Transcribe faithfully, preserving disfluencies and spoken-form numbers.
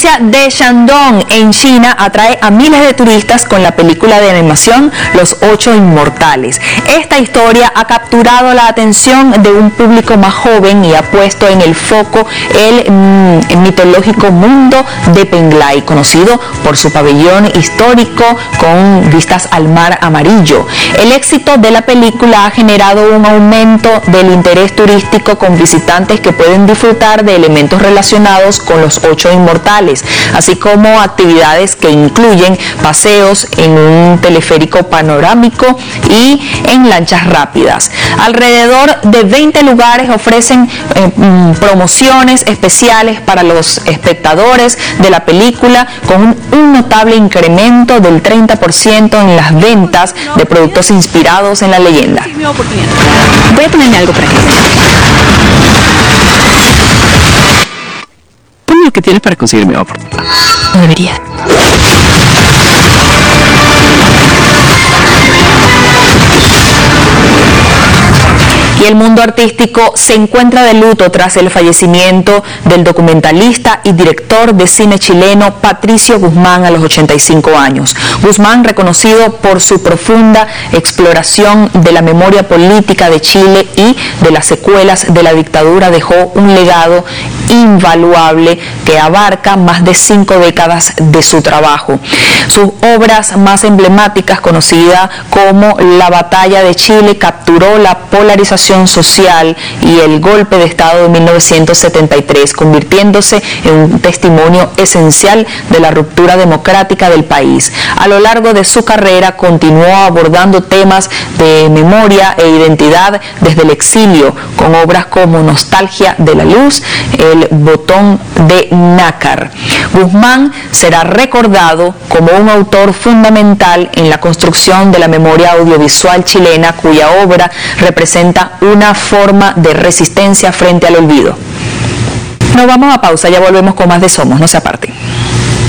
provincia de Shandong, en China, atrae a miles de turistas con la película de animación Los Ocho Inmortales. Esta historia ha capturado la atención de un público más joven y ha puesto en el foco el, mm, el mitológico mundo de Penglai, conocido por su pabellón histórico con vistas al mar amarillo. El éxito de la película ha generado un aumento del interés turístico con visitantes que pueden disfrutar de elementos relacionados con los Ocho Inmortales, así como actividades que incluyen paseos en un teleférico panorámico y en lanchas rápidas. Alrededor de veinte lugares ofrecen eh, promociones especiales para los espectadores de la película, con un, un notable incremento del treinta por ciento en las ventas de productos inspirados en la leyenda. Voy a ponerme algo para que ponme lo que tienes para conseguirme oportunidad. No debería. Y el mundo artístico se encuentra de luto tras el fallecimiento del documentalista y director de cine chileno Patricio Guzmán a los ochenta y cinco años. Guzmán, reconocido por su profunda exploración de la memoria política de Chile y de las secuelas de la dictadura, dejó un legado invaluable que abarca más de cinco décadas de su trabajo. Sus obras más emblemáticas, conocida como La Batalla de Chile, capturó la polarización social y el golpe de Estado de mil novecientos setenta y tres, convirtiéndose en un testimonio esencial de la ruptura democrática del país. A lo largo de su carrera continuó abordando temas de memoria e identidad desde el exilio, con obras como Nostalgia de la Luz, El Botón de Nácar. Guzmán será recordado como un autor fundamental en la construcción de la memoria audiovisual chilena, cuya obra representa una forma de resistencia frente al olvido. Nos vamos a pausa, ya volvemos con más de Somos, no se aparten.